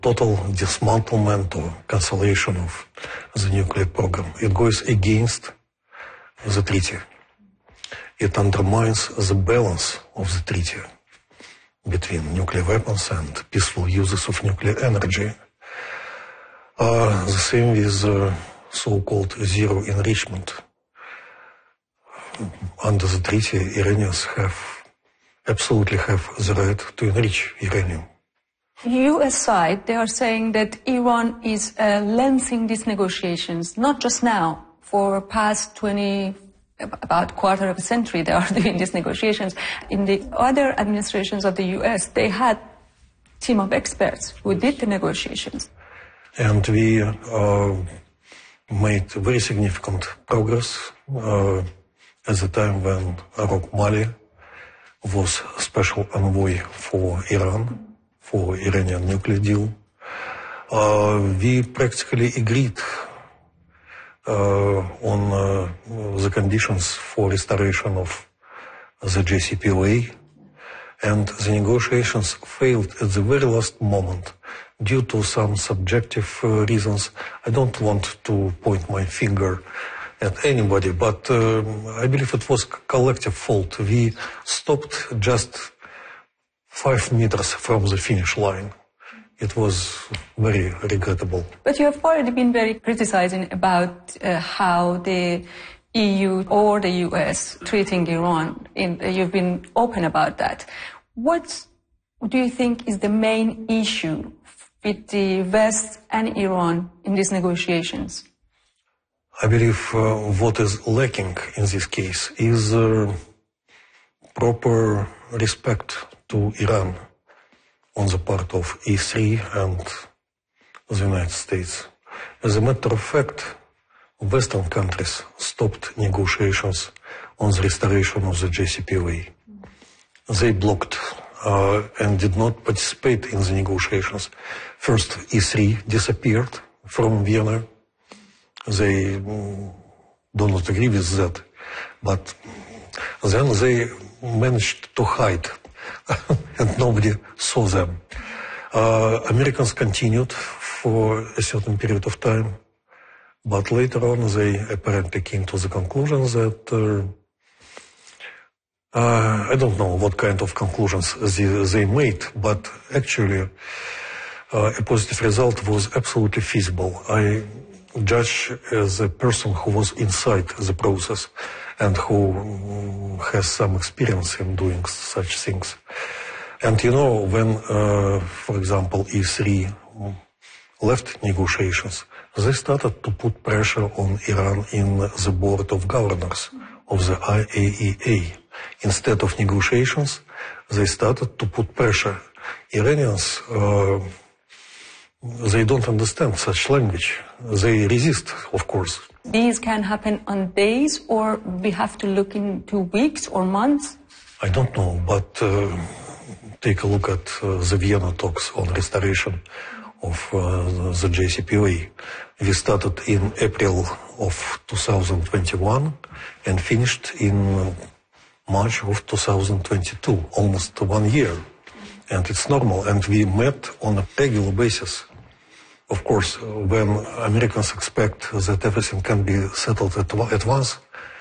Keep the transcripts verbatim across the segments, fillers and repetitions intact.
total dismantlement or cancellation of the nuclear program. It goes against the treaty. It undermines the balance of the treaty between nuclear weapons and peaceful uses of nuclear energy. Uh, the same with uh, so-called zero enrichment. Under the treaty, Iranians have absolutely have the right to enrich uranium. U S side, they are saying that Iran is uh, lengthening these negotiations, not just now, for past twenty, about quarter of a century they are doing these negotiations. In the other administrations of the U S, they had a team of experts who did the negotiations. And we uh, made very significant progress uh, at the time when Roch Mali was special envoy for Iran, for Iranian nuclear deal. Uh, we practically agreed uh, on uh, the conditions for restoration of the J C P O A, and the negotiations failed at the very last moment due to some subjective uh, reasons. I don't want to point my finger at anybody, but uh, I believe it was collective fault. We stopped just five meters from the finish line. It was very regrettable. But you have already been very criticizing about uh, how the E U or the U S treating Iran. In, uh, you've been open about that. What do you think is the main issue with the West and Iran in these negotiations? I believe uh, what is lacking in this case is uh, proper respect to Iran on the part of E three and the United States. As a matter of fact, Western countries stopped negotiations on the restoration of the J C P O A. They blocked uh, and did not participate in the negotiations. First, E three disappeared from Vienna. They mm, do not agree with that, but then they managed to hide and nobody saw them. Uh, Americans continued for a certain period of time, but later on they apparently came to the conclusion that uh, uh, I don't know what kind of conclusions they, they made, but actually uh, a positive result was absolutely feasible. I judge as a person who was inside the process and who has some experience in doing such things. And you know, when, uh, for example, E three left negotiations, they started to put pressure on Iran in the board of governors of the I A E A. Instead of negotiations, they started to put pressure. Iranians, uh, they don't understand such language. They resist, of course. These can happen on days, or we have to look into weeks or months? I don't know, but uh, take a look at uh, the Vienna talks on restoration of uh, the J C P O A. We started in April of two thousand twenty-one and finished in March of two thousand twenty-two, almost one year. And it's normal, and we met on a regular basis. Of course, when Americans expect that everything can be settled at, at once,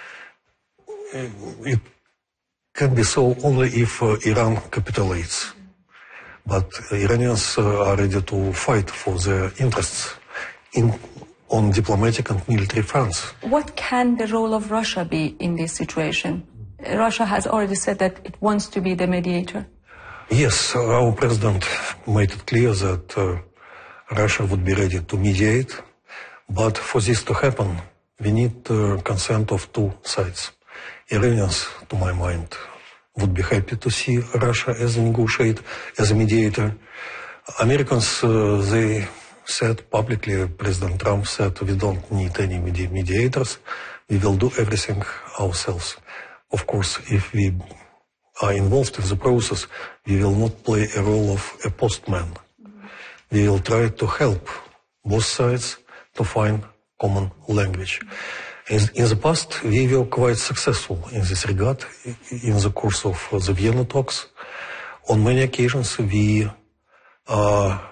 it can be so only if uh, Iran capitulates. But Iranians uh, are ready to fight for their interests in, on diplomatic and military fronts. What can the role of Russia be in this situation? Russia has already said that it wants to be the mediator. Yes, our president made it clear that uh, Russia would be ready to mediate, but for this to happen, we need the uh, consent of two sides. Iranians, to my mind, would be happy to see Russia as a negotiator, as a mediator. Americans, uh, they said publicly, President Trump said, we don't need any medi mediators, we will do everything ourselves. Of course, if we are involved in the process, we will not play a role of a postman. We will try to help both sides to find common language. In, in the past, we were quite successful in this regard. In the course of the Vienna talks, on many occasions, we uh,